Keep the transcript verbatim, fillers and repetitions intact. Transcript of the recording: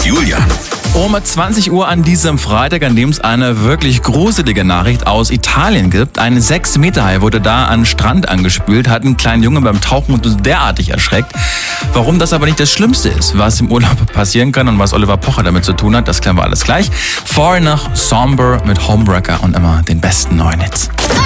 Julian. Um zwanzig Uhr an diesem Freitag, an dem es eine wirklich gruselige Nachricht aus Italien gibt. Ein sechs Meter Hai wurde da an den Strand angespült, hat einen kleinen Jungen beim Tauchen derartig erschreckt. Warum das aber nicht das Schlimmste ist, was im Urlaub passieren kann und was Oliver Pocher damit zu tun hat, das klären wir alles gleich. Vorher noch Somber mit Homewrecker und immer den besten neuen Hits.